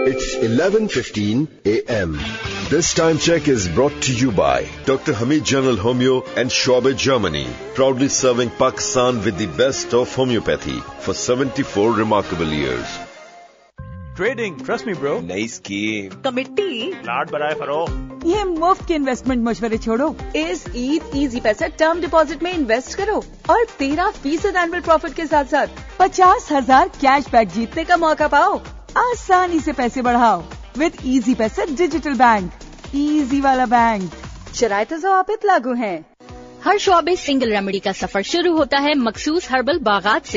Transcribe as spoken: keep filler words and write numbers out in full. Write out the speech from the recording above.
It's eleven fifteen a m This time check is brought to you by Doctor Hamid General Homeo and Shoaib, Germany, proudly serving Pakistan with the best of homeopathy for seventy-four remarkable years. Trading, trust me bro. नई scheme, committee, लाट बढ़ाए फरोख्त। ये मुफ्त के investment मशवरे छोड़ो, इस Eid easy पैसा टर्म डिपॉजिट में इन्वेस्ट करो और तेरह फीसद एनुअल प्रॉफिट के साथ साथ पचास हजार कैश बैक जीतने का मौका पाओ। आसानी से पैसे बढ़ाओ विद इजी पैसा डिजिटल बैंक, इजी वाला बैंक। शराइत ज़वाबित लागू हैं। हर शोबे सिंगल रेमेडी का सफर शुरू होता है मखसूस हर्बल बागात से।